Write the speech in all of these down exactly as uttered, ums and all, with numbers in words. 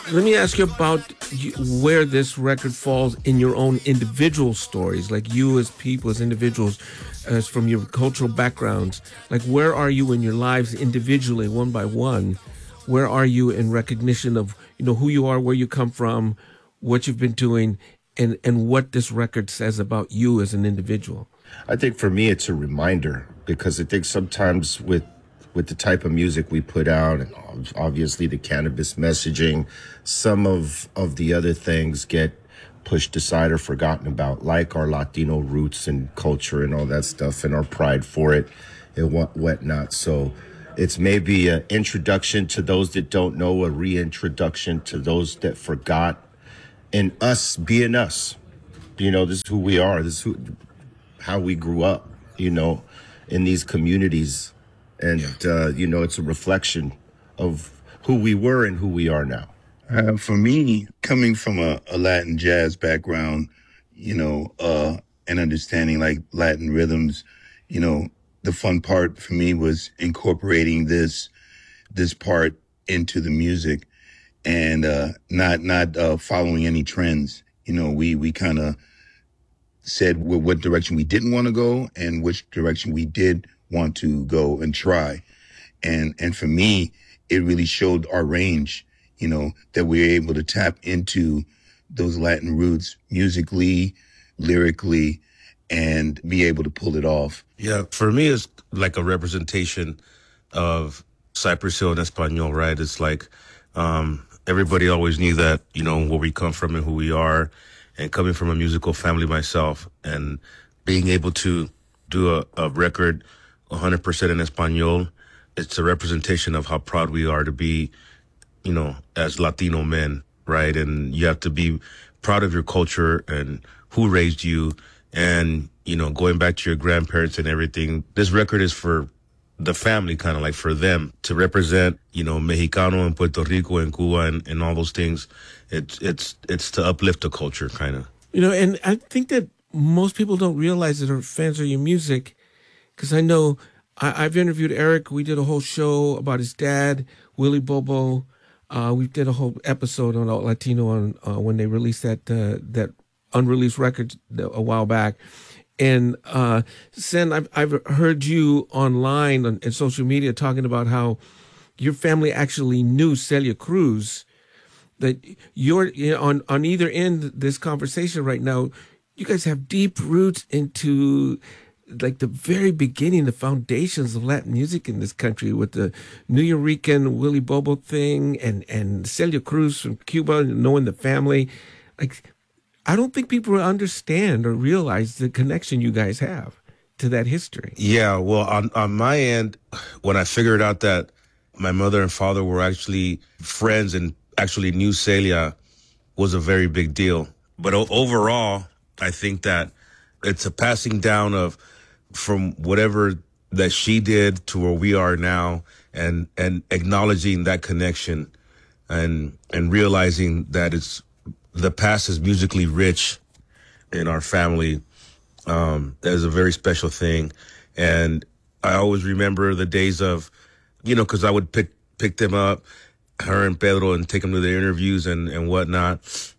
Let me ask you about you, where this record falls in your own individual stories, like you as people, as individuals, as from your cultural backgrounds. Like, where are you in your lives individually, one by one? Where are you in recognition of, you know, who you are, where you come from, what you've been doing, and, and what this record says about you as an individual? I think for me, it's a reminder, because I think sometimes with with the type of music we put out, and obviously the cannabis messaging, some of, of the other things get pushed aside or forgotten about, like our Latino roots and culture and all that stuff, and our pride for it and what whatnot. So it's maybe an introduction to those that don't know, a reintroduction to those that forgot, and us being us. You know, this is who we are. This is who, how we grew up, you know, in these communities. And, yeah. uh, you know, it's a reflection of who we were and who we are now. Uh, for me, coming from a, a Latin jazz background, you know, uh, and understanding like Latin rhythms, you know, the fun part for me was incorporating this, this part into the music, and, uh, not, not, uh, following any trends. You know, we, we kind of said what direction we didn't want to go and which direction we did want to go and try. And, and for me, it really showed our range, you know, that we were able to tap into those Latin roots musically, lyrically, and be able to pull it off. Yeah, for me, it's like a representation of Cypress Hill and Espanol, right? It's like, um, everybody always knew that, you know, where we come from and who we are, and coming from a musical family myself, and being able to do a, a record one hundred percent in Espanol, it's a representation of how proud we are to be, you know, as Latino men, right? And you have to be proud of your culture and who raised you, and, you know, going back to your grandparents and everything. This record is for the family, kind of like for them to represent, you know, Mexicano and Puerto Rico and Cuba and, and all those things. It's, it's, it's to uplift the culture, kind of. You know, and I think that most people don't realize that are fans of your music, because I know I, I've interviewed Eric. We did a whole show about his dad, Willie Bobo. Uh, we did a whole episode on Latino on uh, when they released that uh, that unreleased record a while back. And uh, Sen, I've, I've heard you online on, on social media talking about how your family actually knew Celia Cruz. That you're, you know, on on either end of this conversation right now, you guys have deep roots into like the very beginning, the foundations of Latin music in this country, with the New Yorican Willie Bobo thing, and and Celia Cruz from Cuba, knowing the family. Like, I don't think people understand or realize the connection you guys have to that history. Yeah, well, on on my end, when I figured out that my mother and father were actually friends and actually knew Celia, was a very big deal. But o- overall, I think that it's a passing down of from whatever that she did to where we are now, and and acknowledging that connection, and and realizing that it's the past is musically rich in our family. Um, that is a very special thing. And I always remember the days of, you know, because I would pick pick them up, her and Pedro, and take them to their interviews and, and whatnot.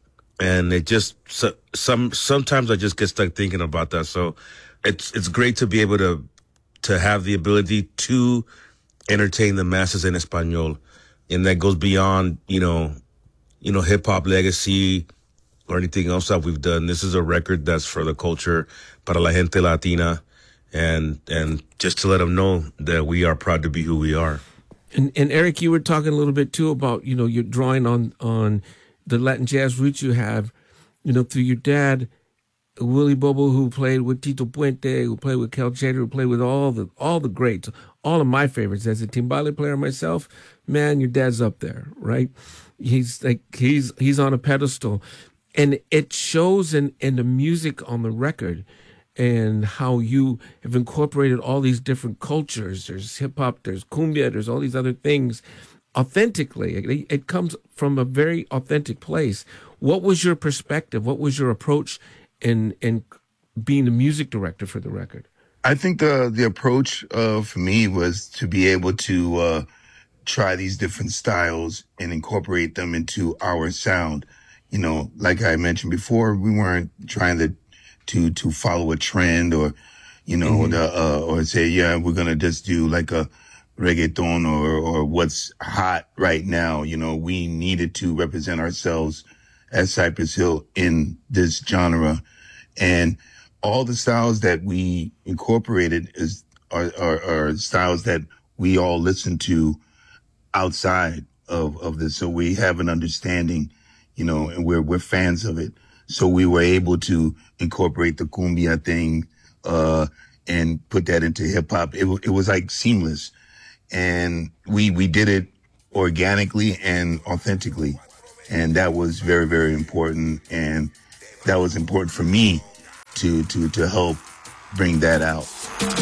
And it just, so, some sometimes I just get stuck thinking about that. So it's it's great to be able to to have the ability to entertain the masses in Espanol. And that goes beyond, you know, you know, hip hop legacy or anything else that we've done. This is a record that's for the culture, para la gente latina, and and just to let them know that we are proud to be who we are. And and Eric, you were talking a little bit too about, you know, you're drawing on on the Latin jazz roots you have, you know, through your dad, Willie Bobo, who played with Tito Puente, who played with Kel Tjader, who played with all the all the greats, all of my favorites. As a timbale player myself, man, your dad's up there, right? He's like he's he's on a pedestal, and it shows in in the music on the record, and how you have incorporated all these different cultures. There's hip hop, there's cumbia, there's all these other things. Authentically, it, it comes from a very authentic place. What was your perspective? What was your approach in in being the music director for the record? I think the the approach uh, for me was to be able to uh, try these different styles and incorporate them into our sound. You know, like I mentioned before, we weren't trying to to to follow a trend or, you know, mm-hmm. the, uh, or say, yeah, we're gonna just do like a reggaeton or or what's hot right now. You know, we needed to represent ourselves as Cypress Hill in this genre, and all the styles that we incorporated is are, are, are styles that we all listen to outside of, of this. So we have an understanding, you know, and we're, we're fans of it. So we were able to incorporate the cumbia thing, uh, and put that into hip hop. It, it was like seamless. And we, we did it organically and authentically. And that was very, very important. And that was important for me to, to, to help bring that out.